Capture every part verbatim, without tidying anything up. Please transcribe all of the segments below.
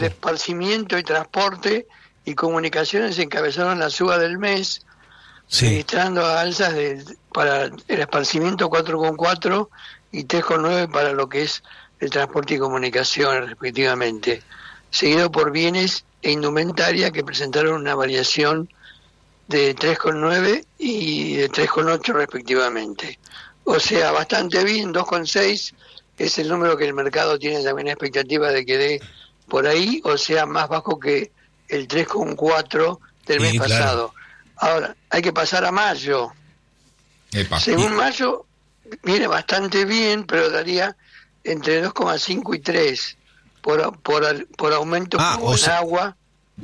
de esparcimiento y transporte y comunicaciones encabezaron la suba del mes, sí, registrando alzas de, para el esparcimiento cuatro coma cuatro y tres coma nueve para lo que es el transporte y comunicaciones respectivamente, seguido por bienes e indumentaria que presentaron una variación de tres coma nueve y de tres coma ocho respectivamente. O sea, bastante bien, dos coma seis es el número que el mercado tiene también expectativa de que dé por ahí, o sea, más bajo que el tres coma cuatro del mes sí, pasado. Claro. Ahora, hay que pasar a mayo. Epa. Según mayo, viene bastante bien, pero daría entre dos coma cinco y tres por, por, por aumento ah, en sea... agua,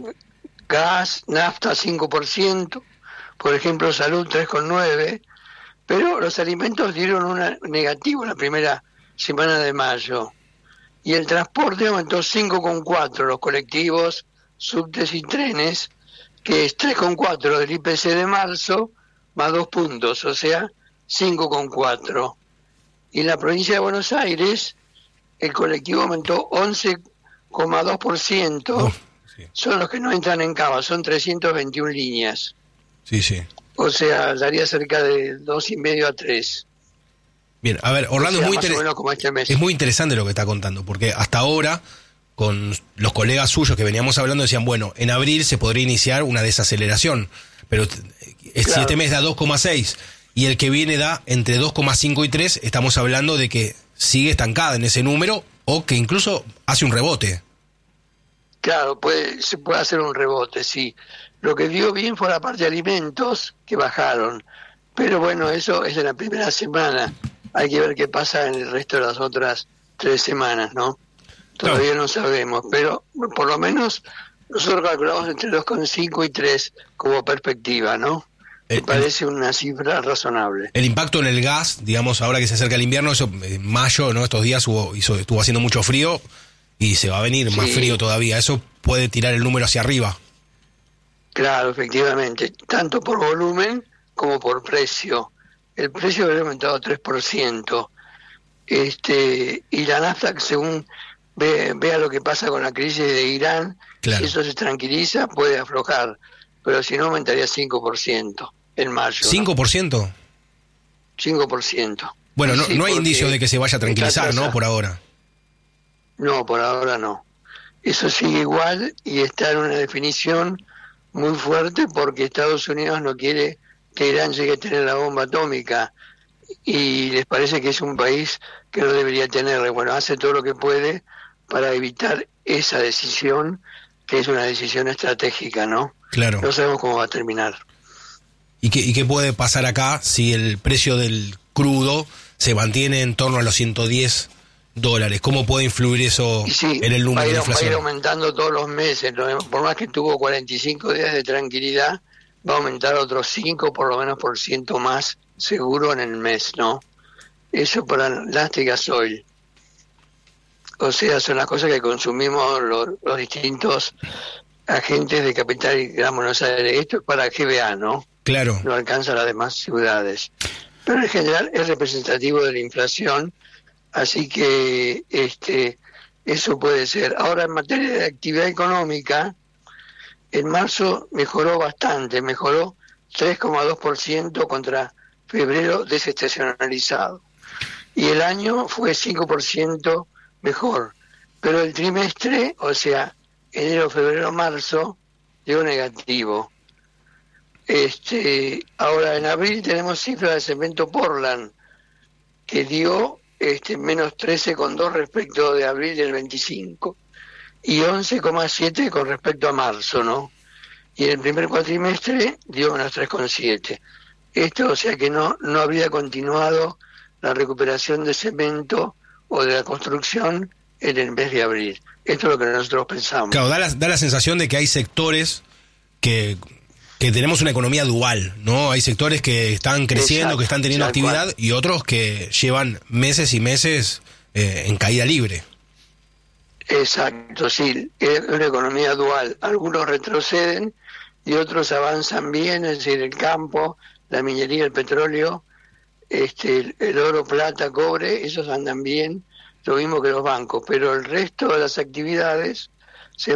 gas, nafta cinco por ciento, por ejemplo, salud tres coma nueve, pero los alimentos dieron una negativo la primera semana de mayo. Y el transporte aumentó cinco coma cuatro, los colectivos, subtes y trenes, que es tres coma cuatro del I P C de marzo, más dos puntos, o sea, cinco coma cuatro. Y en la provincia de Buenos Aires, el colectivo aumentó once coma dos por ciento, oh, sí. Son los que no entran en Cava, son trescientas veintiuna líneas. Sí, sí. O sea, daría cerca de dos y medio a tres. Bien, a ver, Orlando, o sea, es, muy inter... este es muy interesante lo que está contando, porque hasta ahora, con los colegas suyos que veníamos hablando, decían, bueno, en abril se podría iniciar una desaceleración, pero claro, si este mes da dos coma seis y el que viene da entre dos coma cinco y tres, estamos hablando de que sigue estancada en ese número o que incluso hace un rebote. Claro, puede, se puede hacer un rebote, sí. Lo que dio bien fue la parte de alimentos, que bajaron. Pero bueno, eso es de la primera semana. Hay que ver qué pasa en el resto de las otras tres semanas, ¿no? Todavía claro. No sabemos, pero por lo menos nosotros calculamos entre dos coma cinco y tres como perspectiva, ¿no? Me parece una cifra razonable. El impacto en el gas, digamos, ahora que se acerca el invierno, eso en mayo, ¿no? Estos días hubo, hizo, estuvo haciendo mucho frío y se va a venir sí. más frío todavía. Eso puede tirar el número hacia arriba. Claro, efectivamente, tanto por volumen como por precio. El precio habría aumentado tres por ciento. Este, y la nafta, según ve, vea lo que pasa con la crisis de Irán, claro. Si eso se tranquiliza, puede aflojar. Pero si no, aumentaría cinco por ciento en mayo. ¿cinco por ciento? ¿No? cinco por ciento. Bueno, no, sí, no hay indicio de que se vaya a tranquilizar, ¿no? Por ahora. No, por ahora no. Eso sigue igual y está en una definición muy fuerte porque Estados Unidos no quiere que Irán llegue a tener la bomba atómica y les parece que es un país que no debería tenerla. Bueno, hace todo lo que puede para evitar esa decisión, que es una decisión estratégica, ¿no? Claro. No sabemos cómo va a terminar. ¿Y qué, y qué puede pasar acá si el precio del crudo se mantiene en torno a los ciento diez dólares? ¿Cómo puede influir eso sí, en el número ir, de inflación? Va a ir aumentando todos los meses, ¿no? Por más que tuvo cuarenta y cinco días de tranquilidad, va a aumentar otros cinco por lo menos por ciento más seguro en el mes, ¿no? Eso para nafta y gasoil. O sea, son las cosas que consumimos los, los distintos agentes de capital y Gran Buenos Aires. Esto es para G B A, ¿no? Claro. No alcanza a las demás ciudades. Pero en general es representativo de la inflación, así que este eso puede ser. Ahora, en materia de actividad económica, en marzo mejoró bastante, mejoró tres coma dos por ciento contra febrero desestacionalizado. Y el año fue cinco por ciento mejor. Pero el trimestre, o sea, enero, febrero, marzo, dio negativo. Este, ahora en abril tenemos cifras de cemento Portland, que dio este menos trece coma dos respecto de abril del veinticinco y once coma siete con respecto a marzo, ¿no? Y en el primer cuatrimestre dio menos tres coma siete. Esto, o sea que no, no habría continuado la recuperación de cemento o de la construcción en el mes de abril. Esto es lo que nosotros pensamos. Claro, da la, da la sensación de que hay sectores que, que tenemos una economía dual, ¿no? Hay sectores que están creciendo, exacto, que están teniendo actividad, cual. Y otros que llevan meses y meses eh, en caída libre. Exacto, sí, es una economía dual. Algunos retroceden y otros avanzan bien, es decir, el campo, la minería, el petróleo, este, el, el oro, plata, cobre, esos andan bien, lo mismo que los bancos, pero el resto de las actividades